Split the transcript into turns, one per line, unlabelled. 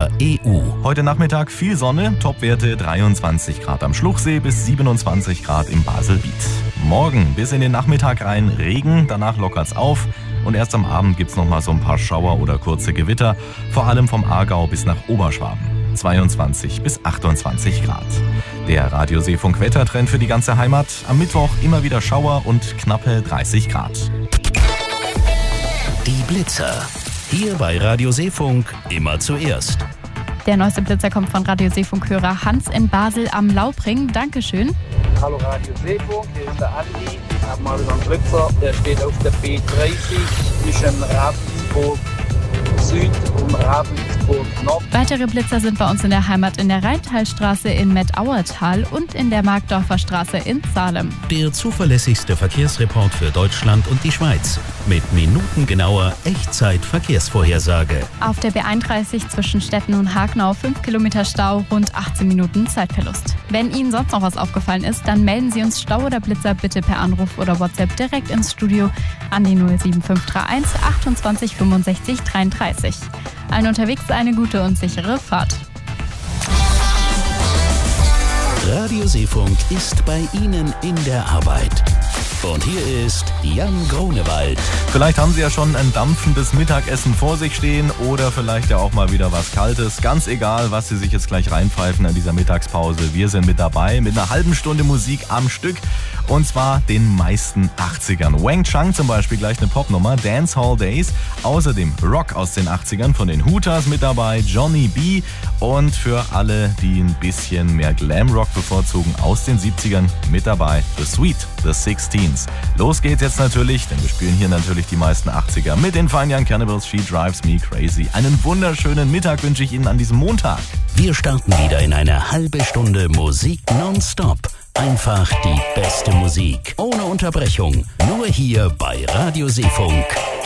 blitzer.eu.
Heute Nachmittag viel Sonne, Topwerte 23 Grad am Schluchsee bis 27 Grad im Baselbiet. Morgen bis in den Nachmittag rein Regen, danach lockert's auf und erst am Abend gibt's noch mal so ein paar Schauer oder kurze Gewitter, vor allem vom Aargau bis nach Oberschwaben. 22 bis 28 Grad. Der Radioseefunk-Wettertrend für die ganze Heimat. Am Mittwoch immer wieder Schauer und knappe 30 Grad.
Die Blitzer. Hier bei Radio Seefunk immer zuerst.
Der neueste Blitzer kommt von Radio Seefunk-Hörer Hans in Basel am Laubring. Dankeschön.
Hallo Radio Seefunk, hier ist der Andi. Ich habe mal wieder einen Blitzer, der steht auf der B30 zwischen Ravensburg Süd und Ravensburg Nord.
Weitere Blitzer sind bei uns in der Heimat in der Rheintalstraße in Mettauertal und in der Markdorfer Straße in Salem.
Der zuverlässigste Verkehrsreport für Deutschland und die Schweiz. Mit minutengenauer Echtzeit-Verkehrsvorhersage.
Auf der B31 zwischen Stetten und Hagenau 5 Kilometer Stau, rund 18 Minuten Zeitverlust. Wenn Ihnen sonst noch was aufgefallen ist, dann melden Sie uns Stau oder Blitzer bitte per Anruf oder WhatsApp direkt ins Studio an die 07531 28 65 33. Allen unterwegs eine gute und sichere Fahrt.
Radio Seefunk ist bei Ihnen in der Arbeit. Und hier ist Jan Grunewald.
Vielleicht haben Sie ja schon ein dampfendes Mittagessen vor sich stehen oder vielleicht ja auch mal wieder was Kaltes. Ganz egal, was Sie sich jetzt gleich reinpfeifen an dieser Mittagspause. Wir sind mit dabei mit einer halben Stunde Musik am Stück. Und zwar den meisten 80ern. Wang Chung zum Beispiel, gleich eine Popnummer, Dancehall Days. Außerdem Rock aus den 80ern von den Hooters mit dabei, Johnny B. Und für alle, die ein bisschen mehr Glamrock bevorzugen, aus den 70ern mit dabei, The Sweet, The 16s. Los geht's jetzt natürlich, denn wir spielen hier natürlich die meisten 80er mit den Fine Young Cannibals, She Drives Me Crazy. Einen wunderschönen Mittag wünsche ich Ihnen an diesem Montag.
Wir starten wieder in eine halbe Stunde Musik nonstop. Einfach die beste Musik, ohne Unterbrechung. Nur hier bei Radio Seefunk.